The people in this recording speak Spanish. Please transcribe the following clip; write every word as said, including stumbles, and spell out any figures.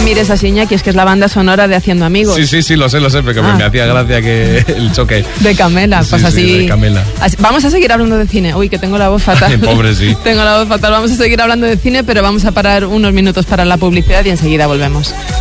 mires así, Iñaki, es que es la banda sonora de Haciendo Amigos. Sí, sí, sí, lo sé, lo sé, pero ah. me, me hacía gracia que el choque. De Camela, pues sí, así, sí, de Camela. así. Vamos a seguir hablando de cine. Uy, que tengo la voz fatal. Pobre, sí. Tengo la voz fatal. Vamos a seguir hablando de cine, pero vamos a parar unos minutos para la publicidad y enseguida volvemos.